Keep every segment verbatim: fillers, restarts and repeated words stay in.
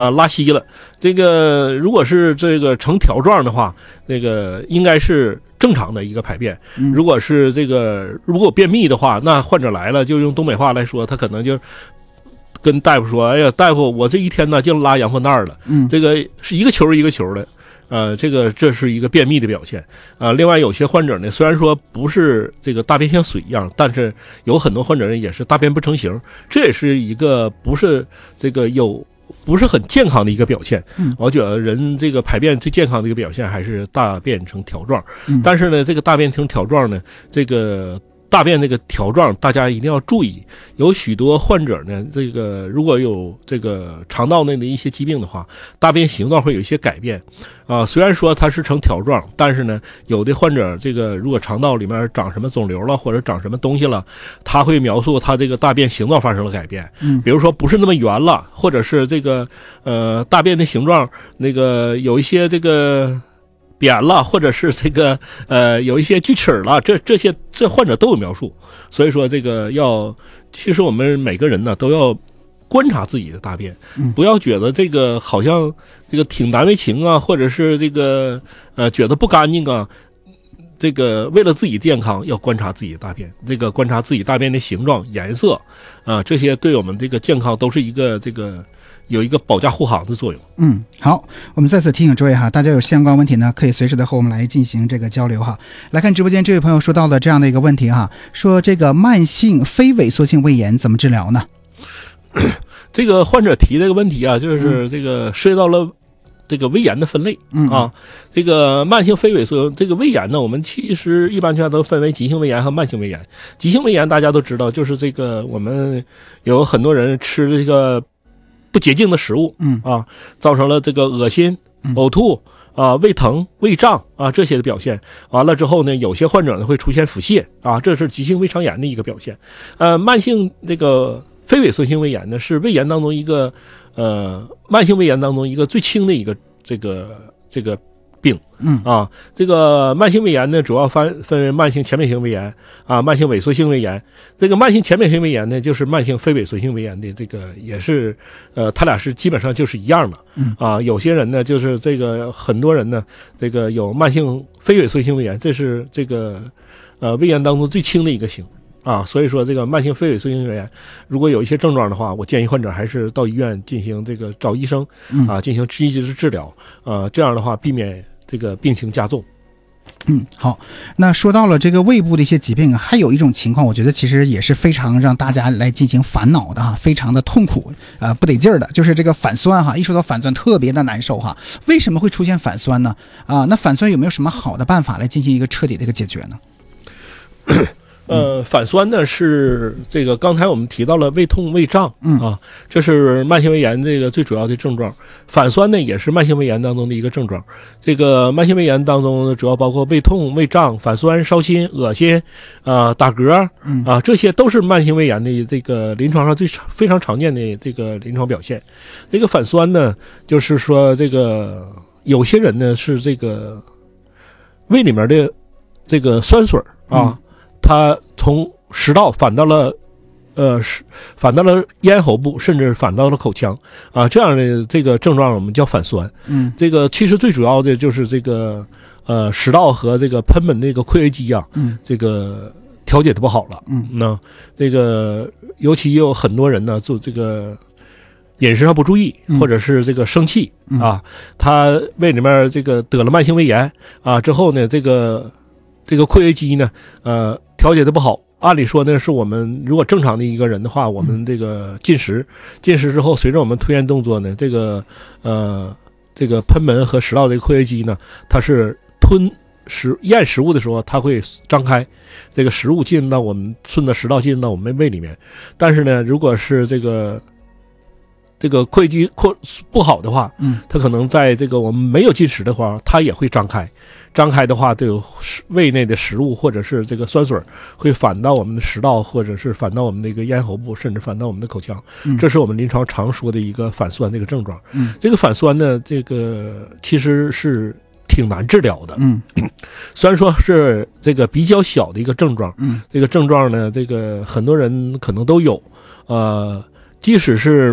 啊拉稀了。这个如果是这个呈条状的话，那个应该是正常的一个排便。如果是这个如果便秘的话，那患者来了就用东北话来说，他可能就跟大夫说：“哎呀，大夫，我这一天呢净拉羊粪蛋了，嗯，这个是一个球一个球的。”呃，这个这是一个便秘的表现啊、呃。另外，有些患者呢，虽然说不是这个大便像水一样，但是有很多患者呢也是大便不成形，这也是一个不是这个有不是很健康的一个表现。嗯，我觉得人这个排便最健康的一个表现还是大便呈条状。嗯，但是呢，这个大便呈条状呢，这个。大便那个条状，大家一定要注意。有许多患者呢，这个如果有这个肠道内的一些疾病的话，大便形状会有一些改变啊。虽然说它是呈条状，但是呢，有的患者这个如果肠道里面长什么肿瘤了，或者长什么东西了，他会描述他这个大便形状发生了改变。嗯，比如说不是那么圆了，或者是这个呃大便的形状那个有一些这个。扁了，或者是这个呃有一些锯齿了，这这些这患者都有描述。所以说这个要，其实我们每个人呢都要观察自己的大便，不要觉得这个好像这个挺难为情啊，或者是这个呃觉得不干净啊。这个为了自己健康，要观察自己的大便，这个观察自己大便的形状、颜色啊，这些对我们这个健康都是一个这个。有一个保驾护航的作用。 嗯，好，我们再次提醒诸位哈，大家有相关问题呢，可以随时的和我们来进行这个交流哈。来看直播间这位朋友说到了这样的一个问题哈，说这个慢性非萎缩性胃炎怎么治疗呢？ 这个患者提这个问题啊，就是这个涉及到了这个胃炎的分类、嗯、啊。这个慢性非萎缩这个胃炎呢，我们其实一般情况都分为急性胃炎和慢性胃炎。急性胃炎大家都知道，就是这个我们有很多人吃这个。不洁净的食物，嗯啊，造成了这个恶心、呕吐啊、胃疼、胃胀啊这些的表现。完了之后呢，有些患者呢会出现腹泻啊，这是急性胃肠炎的一个表现。呃，慢性这个非萎缩性胃炎呢，是胃炎当中一个呃慢性胃炎当中一个最轻的一个这个这个病。嗯啊，这个慢性胃炎呢，主要分分为慢性前面性胃炎啊，慢性萎缩性胃炎。这个慢性前面性胃炎呢，就是慢性非萎缩性胃炎的这个也是，呃，它俩是基本上就是一样的。嗯啊，有些人呢，就是这个很多人呢，这个有慢性非萎缩性胃炎，这是这个呃胃炎当中最轻的一个型。啊，所以说这个慢性非萎缩性胃炎，如果有一些症状的话，我建议患者还是到医院进行这个找医生啊，进行积极的治疗。呃，这样的话避免这个病情加重。 嗯，好。那说到了这个胃部的一些疾病，还有一种情况，我觉得其实也是非常让大家来进行烦恼的哈，非常的痛苦，呃，不得劲儿的，就是这个反酸哈。一说到反酸，特别的难受哈。为什么会出现反酸呢？啊，那反酸有没有什么好的办法来进行一个彻底的一个解决呢？ 呃，反酸呢是这个刚才我们提到了胃痛、胃胀，嗯啊，这是慢性胃炎这个最主要的症状。反酸呢也是慢性胃炎当中的一个症状。这个慢性胃炎当中主要包括胃痛、胃胀、反酸、烧心、恶心，啊、呃、打嗝，啊，这些都是慢性胃炎的这个临床上最非常常见的这个临床表现。这个反酸呢，就是说这个有些人呢是这个胃里面的这个酸水啊。嗯，它从食道反到了，呃，反到了咽喉部，甚至反到了口腔啊，这样的这个症状我们叫反酸。嗯，这个其实最主要的就是这个呃食道和这个贲门那个括约肌啊，嗯，这个调节的不好了。嗯，那这个尤其也有很多人呢做这个饮食上不注意，或者是这个生气啊，他胃里面这个得了慢性胃炎啊之后呢，这个。这个括约肌呢，呃，调节的不好。按理说呢，是我们如果正常的一个人的话，我们这个进食，进食之后，随着我们吞咽动作呢，这个呃，这个贲门和食道这个括约肌呢，它是吞食咽食物的时候，它会张开，这个食物进到我们顺着食道进到我们胃里面。但是呢，如果是这个这个括约肌扩不好的话，嗯，它可能在这个我们没有进食的话，它也会张开。张开的话，这个胃内的食物或者是这个酸水会反到我们的食道，或者是反到我们那个咽喉部，甚至反到我们的口腔。嗯，这是我们临床常说的一个反酸这个症状。嗯，这个反酸呢，这个其实是挺难治疗的。嗯，虽然说是这个比较小的一个症状，嗯，这个症状呢，这个很多人可能都有。呃，即使是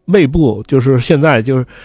胃部就是现在就是